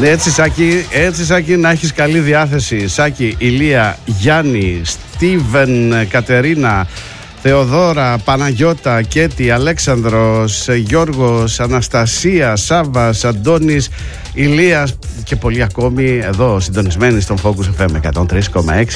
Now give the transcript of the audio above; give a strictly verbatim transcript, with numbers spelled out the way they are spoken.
Έτσι Σάκη, έτσι Σάκη, να έχεις καλή διάθεση. Σάκη, Ηλία, Γιάννη, Στίβεν, Κατερίνα, Θεοδώρα, Παναγιώτα, Κέτη, Αλέξανδρος, Γιώργος, Αναστασία, Σάββας, Αντώνης, Ηλίας και πολλοί ακόμη εδώ συντονισμένοι στον Focus εφ εμ εκατόν τρία κόμμα έξι.